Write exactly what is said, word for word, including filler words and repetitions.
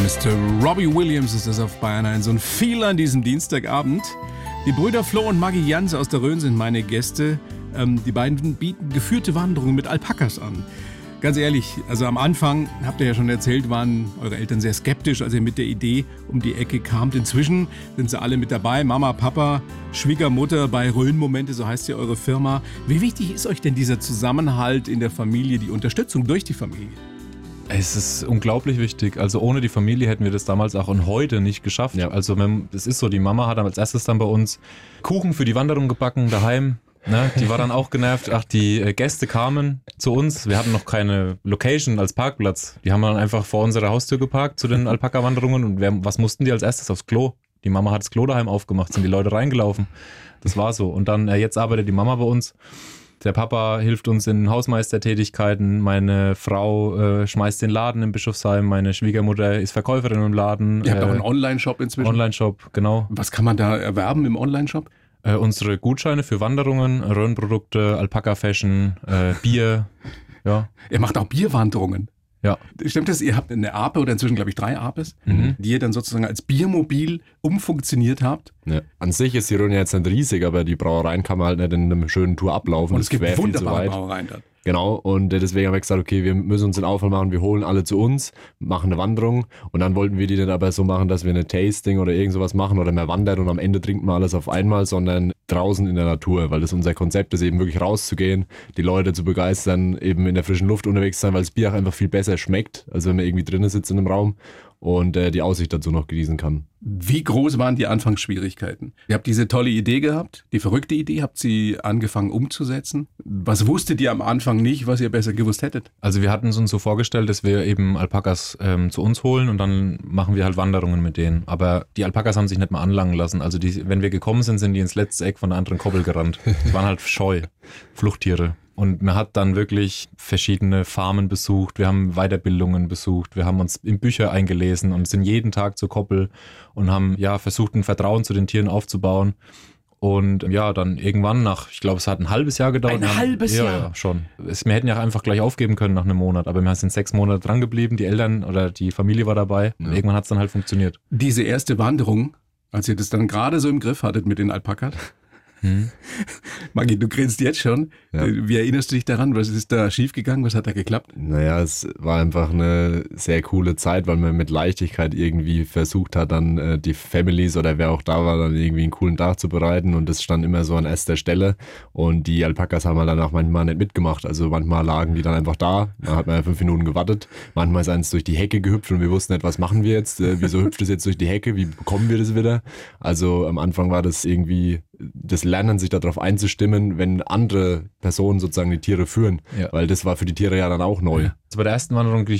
Mister Robbie Williams ist das auf Bayern eins und viel an diesem Dienstagabend. Die Brüder Flo und Maggie Jans aus der Rhön sind meine Gäste. Ähm, die beiden bieten geführte Wanderungen mit Alpakas an. Ganz ehrlich, also am Anfang, habt ihr ja schon erzählt, waren eure Eltern sehr skeptisch, als ihr mit der Idee um die Ecke kamt. Inzwischen sind sie alle mit dabei, Mama, Papa, Schwiegermutter bei Rhön-Momente, so heißt ja eure Firma. Wie wichtig ist euch denn dieser Zusammenhalt in der Familie, die Unterstützung durch die Familie? Es ist unglaublich wichtig. Also ohne die Familie hätten wir das damals auch und heute nicht geschafft. Ja. Also es ist so, die Mama hat als erstes dann bei uns Kuchen für die Wanderung gebacken daheim. Ne, die war dann auch genervt. Ach, die Gäste kamen zu uns. Wir hatten noch keine Location als Parkplatz. Die haben dann einfach vor unserer Haustür geparkt zu den Alpaka-Wanderungen. Und wir, was mussten die als erstes? Aufs Klo. Die Mama hat das Klo daheim aufgemacht, sind die Leute reingelaufen. Das war so. Und dann, jetzt arbeitet die Mama bei uns. Der Papa hilft uns in Hausmeistertätigkeiten. Meine Frau äh, schmeißt den Laden im Bischofsheim. Meine Schwiegermutter ist Verkäuferin im Laden. Ihr habt äh, auch einen Online-Shop inzwischen? Online-Shop, genau. Was kann man da erwerben im Online-Shop? Äh, unsere Gutscheine für Wanderungen, Rhön-Produkte, Alpaka-Fashion, äh, Bier. Ja. Ihr macht auch Bierwanderungen? Ja. Stimmt das? Ihr habt eine Ape oder inzwischen, glaube ich, drei Apes, mhm. die ihr dann sozusagen als Biermobil umfunktioniert habt? Ja. An sich ist die Rhön ja jetzt nicht riesig, aber die Brauereien kann man halt nicht in einer schönen Tour ablaufen. Und es gibt wunderbare Brauereien dort. Genau, und deswegen haben wir gesagt, okay, wir müssen uns den Aufwand machen, wir holen alle zu uns, machen eine Wanderung und dann wollten wir die nicht aber so machen, dass wir eine Tasting oder irgend sowas machen oder mehr wandern und am Ende trinken wir alles auf einmal, sondern draußen in der Natur, weil das unser Konzept ist, eben wirklich rauszugehen, die Leute zu begeistern, eben in der frischen Luft unterwegs zu sein, weil das Bier auch einfach viel besser schmeckt, als wenn man irgendwie drinnen sitzt in einem Raum und äh, die Aussicht dazu noch genießen kann. Wie groß waren die Anfangsschwierigkeiten? Ihr habt diese tolle Idee gehabt, die verrückte Idee, habt sie angefangen umzusetzen. Was wusstet ihr am Anfang nicht, was ihr besser gewusst hättet? Also wir hatten es uns so vorgestellt, dass wir eben Alpakas ähm, zu uns holen und dann machen wir halt Wanderungen mit denen. Aber die Alpakas haben sich nicht mal anlangen lassen. Also die, wenn wir gekommen sind, sind die ins letzte Eck von der anderen Koppel gerannt. Die waren halt scheu, Fluchttiere. Und man hat dann wirklich verschiedene Farmen besucht, wir haben Weiterbildungen besucht, wir haben uns in Bücher eingelesen und sind jeden Tag zur Koppel und haben ja versucht, ein Vertrauen zu den Tieren aufzubauen. Und ja, dann irgendwann nach, ich glaube, es hat ein halbes Jahr gedauert. Ein haben, halbes ja, Jahr? Ja, schon. Es, wir hätten ja einfach gleich aufgeben können nach einem Monat, aber wir sind sechs Monate dran geblieben, die Eltern oder die Familie war dabei und ja. Irgendwann hat es dann halt funktioniert. Diese erste Wanderung, als ihr das dann gerade so im Griff hattet mit den Alpakas, Hm. Maggie, du grinst jetzt schon. Ja. Wie erinnerst du dich daran? Was ist da schiefgegangen? Was hat da geklappt? Naja, es war einfach eine sehr coole Zeit, weil man mit Leichtigkeit irgendwie versucht hat, dann äh, die Families oder wer auch da war, dann irgendwie einen coolen Tag zu bereiten und das stand immer so an erster Stelle und die Alpakas haben wir dann auch manchmal nicht mitgemacht. Also manchmal lagen die dann einfach da, da hat man ja fünf Minuten gewartet. Manchmal ist eins durch die Hecke gehüpft und wir wussten nicht, was machen wir jetzt? Äh, wieso hüpft es jetzt durch die Hecke? Wie bekommen wir das wieder? Also am Anfang war das irgendwie das Lernen, sich darauf einzustimmen, wenn andere Personen sozusagen die Tiere führen. Ja. Weil das war für die Tiere ja dann auch neu. Ja. Also bei der ersten Wanderung, die